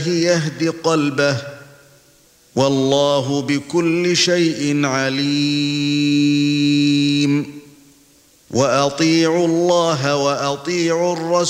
يهد قلبه والله بكل شيء عليم. وأطيعوا الله وأطيعوا الرسول